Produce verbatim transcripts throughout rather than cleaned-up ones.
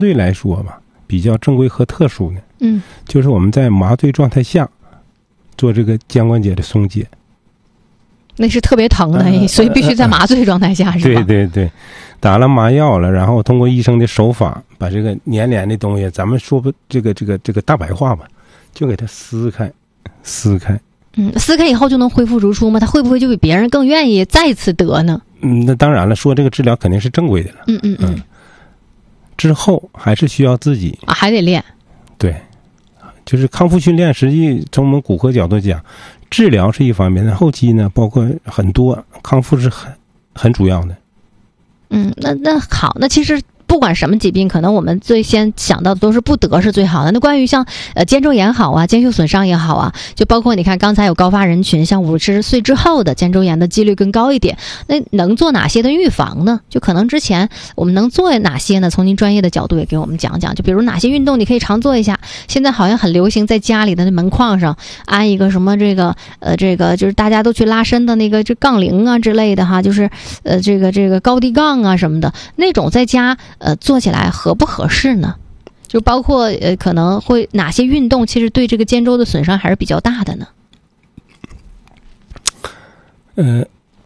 对来说吧，比较正规和特殊的， 嗯， 就是我们在麻醉状态下做这个肩关节的松解。 那是特别疼的，呃、所以必须在麻醉状态下，呃、是吧？ 对对对，打了麻药了，然后通过医生的手法，把这个黏黏的东西，咱们说不这个这个这个大白话吧，就给它撕开，撕开。 嗯，撕开以后就能恢复如初吗？他会不会就比别人更愿意再次得呢？ 嗯，那当然了，说这个治疗肯定是正规的了。 嗯嗯嗯。 之后还是需要自己啊，还得练。 对，就是康复训练，实际从我们骨科角度讲，治疗是一方面，后期呢，包括很多康复是很很主要的。 嗯，那那好，那其实不管什么疾病，可能我们最先想到的都是不得是最好的。那关于像呃肩周炎好啊，肩袖损伤也好啊，就包括你看刚才有高发人群，像五十岁之后的肩周炎的几率更高一点。那能做哪些的预防呢？就可能之前我们能做哪些呢？从您专业的角度也给我们讲讲。就比如哪些运动你可以常做一下。现在好像很流行在家里的那门框上安一个什么这个呃这个就是大家都去拉伸的那个这杠铃啊之类的哈，就是呃这个这个高低杠啊什么的那种在家。呃，做起来合不合适呢？就包括呃，可能会哪些运动其实对这个肩周的损伤还是比较大的呢？ 呃，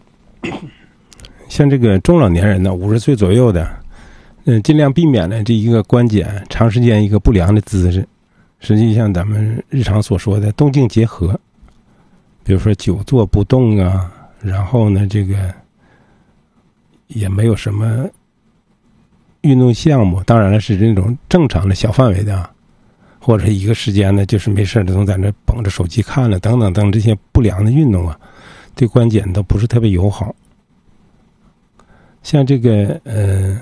像这个中老年人呢，五十岁左右的，嗯、呃，尽量避免了这一个关节长时间一个不良的姿势。实际上，咱们日常所说的动静结合，比如说久坐不动啊，然后呢，这个也没有什么。运动项目当然了是那种正常的小范围的，或者一个时间呢就是没事的总在那捧着手机看了等等等这些不良的运动啊，对关节都不是特别友好。像这个呃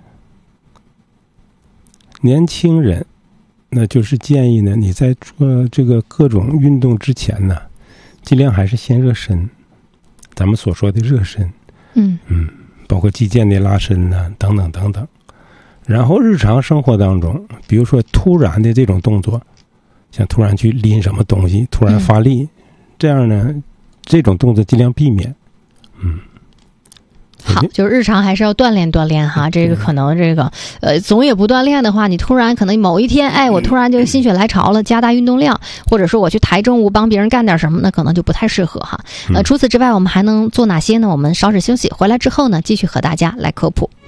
年轻人，那就是建议呢你在做这个各种运动之前呢，尽量还是先热身，咱们所说的热身， 嗯嗯，包括肌腱的拉伸呢等等等等。然后日常生活当中，比如说突然的这种动作，像突然去拎什么东西，突然发力，嗯、这样呢，这种动作尽量避免。嗯， 好，就是日常还是要锻炼锻炼哈。这个可能这个呃，总也不锻炼的话，你突然可能某一天，哎，我突然就心血来潮了，加大运动量，或者说我去抬重物帮别人干点什么，那可能就不太适合哈。呃，除此之外，我们还能做哪些呢？我们稍事休息，回来之后呢，继续和大家来科普。